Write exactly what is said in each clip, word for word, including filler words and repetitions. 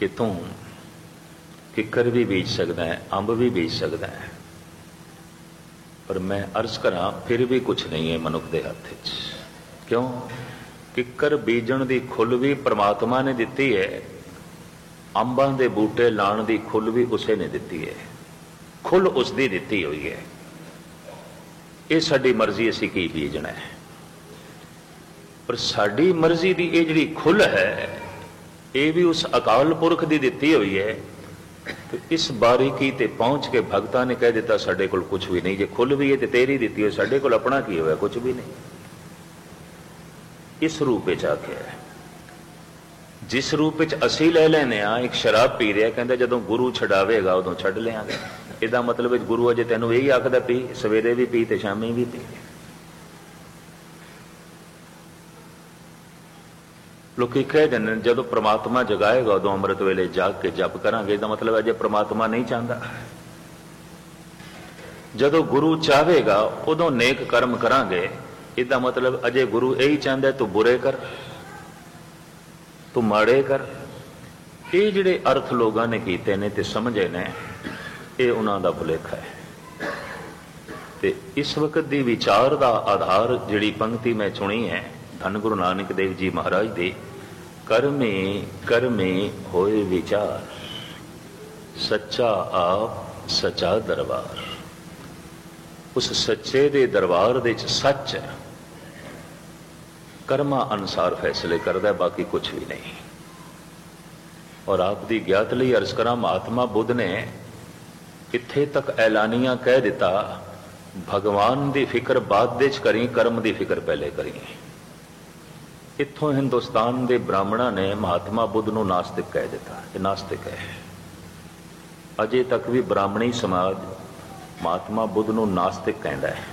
कि तू किकर भी बीज सकता है, अंब भी बीज सकता है, पर मैं अर्ज करा फिर भी कुछ नहीं है मनुख के हथ च। क्यों? किकर बीजण की खुल भी परमात्मा ने दिती है, अंबां दे बूटे लाण की खुल भी उसे ने दिती है, खुल उसकी दिती हुई है। ये साडी मर्जी असी की बीजना है, पर साडी मर्जी की ये जिहड़ी खुल है ये भी उस अकाल पुरख की दिती हुई है। तो इस बारीकी ते पहुंच के भगतां ने कह दिता साडे कोल कुछ भी नहीं, जे खुल भी है तो तेरी दिती है, साडे कोल अपना की होया कुछ भी नहीं। इस रूप में आख्या है, जिस रूप में असी ले लेने आ। एक शराब पी रहा, कहता जदों गुरु छड़ावेगा उदों छड़ लियांगे। इहदा मतलब गुरु अजे तैनूं यही आखदा पी, सवेरे भी पी ते शामी भी पी। लोग कह दें जदों परमात्मा जगाएगा उदों अमृत वेले जाग के जप करांगे, इसका मतलब अजे परमात्मा नहीं चाहता। जदों गुरु चाहेगा उदों नेक कर्म करांगे, इसका मतलब अजे गुरु यही चाहता तू बुरे कर, तू माड़े कर। ये जिहड़े अर्थ लोगों ने कीते ने ते समझे ने, ये उन्हां दा भुलेखा है। ते इस वक्त दी विचार दा आधार जिहड़ी पंक्ति मैं चुनी है धन गुरु नानक देव जी महाराज दी, कर्मे कर्मे होए विचार, सच्चा आप सच्चा दरबार। उस सच्चे दे दरबार दे च सच है, कर्मा अनुसार फैसले करदा, बाकी कुछ भी नहीं। और आप दी ज्ञात लई अर्ज करा, महात्मा बुद्ध ने इत्थे तक ऐलानिया कह दिता, भगवान दी फिक्र बाद दे च करी, कर्म दी फिक्र पहले करी। इत्थों हिंदुस्तान के ब्राह्मणों ने महात्मा बुद्ध नूं नास्तिक कह दिता, ये नास्तिक है। अजे तक भी ब्राह्मणी समाज महात्मा बुद्ध नूं नास्तिक कहता है।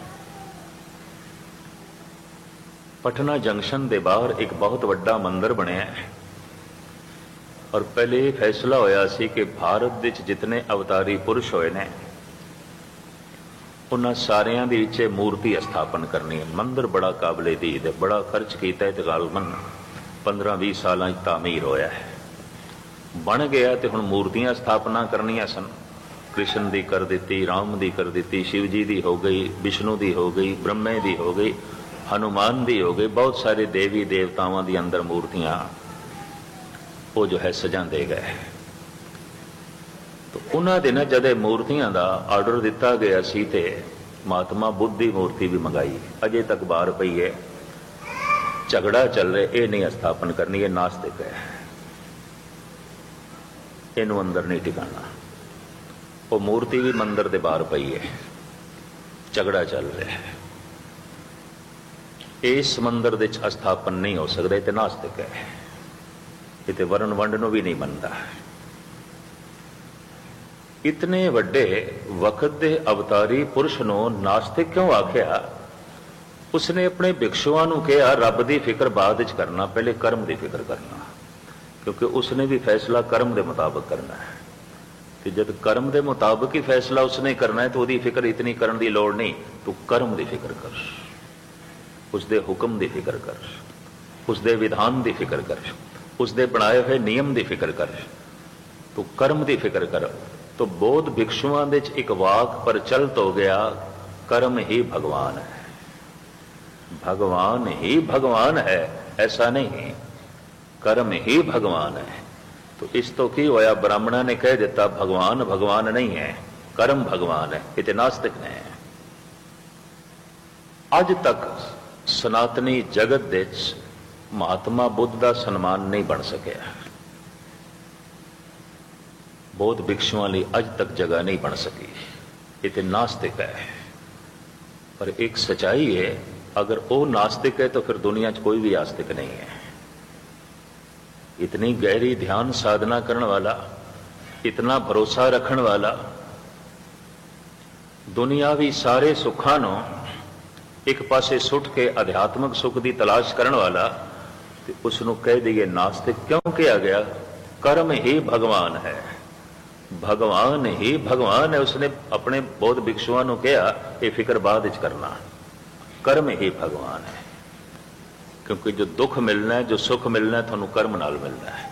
पटना जंक्शन के बाहर एक बहुत वड्डा मंदिर बनया है, और पहले ये फैसला होया सी कि भारत दे जितने अवतारी पुरुष होए ने उन्हां सारियां दे विच मूर्ति स्थापन करनी है। मंदिर बड़ा काबले दीद है, बड़ा खर्च किया है, तो गालमन पंद्रह भी साल तामीर होया है, बन गया। तो हुण मूर्तियां स्थापना करनियां सन, कृष्ण दी कर दी, राम दी कर दी, शिव जी दी हो गई, विष्णु दी हो गई, ब्रह्मे दी हो गई, हनुमान दी हो गई, बहुत सारे देवी देवतावां दी अंदर मूर्तियां वो जो है सजांदे गए। तो उन्हां दे ना जदे मूर्तियां दा आर्डर दिता गया सी ते महात्मा बुद्ध दी मूर्ति भी मंगाई, अजे तक बाहर पई है, झगड़ा चल रहा, ये नहीं स्थापन करनी, ये नास्तिक है, इनू अंदर नहीं टिकाना। वो मूर्ति भी मंदिर दे बाहर पई है, झगड़ा चल रहा है, इस मंदिर दे स्थापन नहीं हो सकता, ये नास्तिक है, ये वरण वंड नूं भी नहीं मनता। इतने वड्डे वक्त दे अवतारी पुरुष नूं नास्तिक क्यों आख्या? उसने अपने भिक्षुआं नूं कहा रब दी फिक्र बाद विच करना, पहले कर्म दी फिक्र करना, क्योंकि उसने भी फैसला कर्म दे मुताबिक करना है। कि जब कर्म दे मुताबिक ही फैसला उसने करना है तो उसकी फिक्र इतनी करने की लोड़ नहीं, तू कर्म दी फिक्र कर, उसदे हुक्म दी फिक्र कर, उसदे विधान दी फिक्र कर, उसदे बनाए हुए नियम दी फिक्र कर, तू कर्म दी फिक्र कर। तो बौद्ध भिक्षुआं दे च एक वाक प्रचलित हो गया, कर्म ही भगवान है, भगवान ही भगवान है, ऐसा नहीं, कर्म ही भगवान है। तो इस तो की होया, ब्राह्मणा ने कह दिता भगवान भगवान नहीं है, कर्म भगवान है, ये नास्तिक ने। अज तक सनातनी जगत दे महात्मा बुद्ध का सन्मान नहीं बन सकिया, बौद्ध भिक्षुआं लई अज तक जगह नहीं बन सकी, ये नास्तिक है। पर एक सच्चाई है, अगर वो नास्तिक है तो फिर दुनिया च कोई भी आस्तिक नहीं है। इतनी गहरी ध्यान साधना करने वाला, इतना भरोसा रखने वाला, दुनियावी सारे सुखां नूं एक पासे सुट के अध्यात्मक सुख की तलाश करने वाला, तो उसनूं कह दिए नास्तिक क्यों किया गया? कर्म ही भगवान है, भगवान ही भगवान है। उसने अपने बौद्ध भिक्षुआं नूं कहा ये फिक्र बाद विच करना, कर्म ही भगवान है, क्योंकि जो दुख मिलना है, जो सुख मिलना है, तुहानूं कर्म नाल मिलना है।